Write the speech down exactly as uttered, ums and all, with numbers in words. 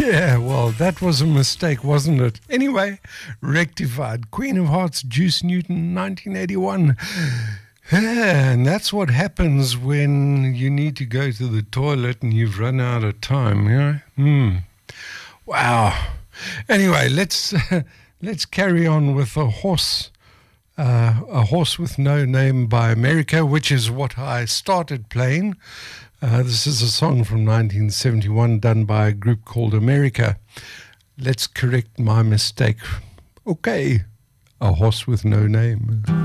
Yeah, well, that was a mistake, wasn't it? Anyway, rectified. Queen of Hearts, Juice Newton, nineteen eighty-one. And that's what happens when you need to go to the toilet and you've run out of time, you know? Hmm. Wow. Anyway, let's let's carry on with a horse, uh, a horse with no name by America, which is what I started playing. Uh, this is a song from nineteen seventy-one done by a group called America. Let's correct my mistake. Okay, a horse with no name.